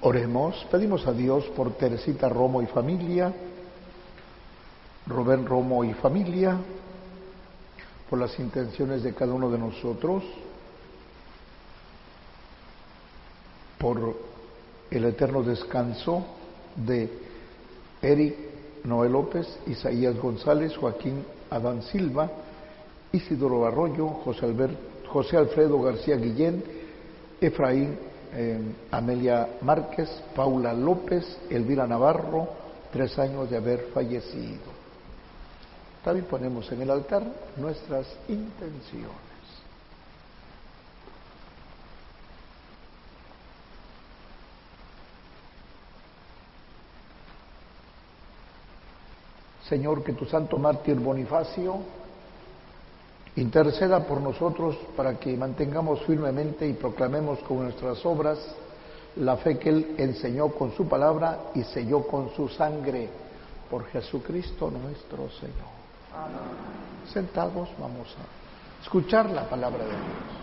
Oremos, pedimos a Dios por Teresita Romo y familia, Rubén Romo y familia, por las intenciones de cada uno de nosotros, por el eterno descanso de Eric Noé López, Isaías González, Joaquín Adán Silva, Isidoro Arroyo, José Alfredo García Guillén, Efraín Amelia Márquez, Paula López, Elvira Navarro, 3 años de haber fallecido. También ponemos en el altar nuestras intenciones. Señor, que tu santo mártir Bonifacio interceda por nosotros para que mantengamos firmemente y proclamemos con nuestras obras la fe que Él enseñó con su palabra y selló con su sangre, por Jesucristo nuestro Señor. Amén. Sentados, vamos a escuchar la palabra de Dios.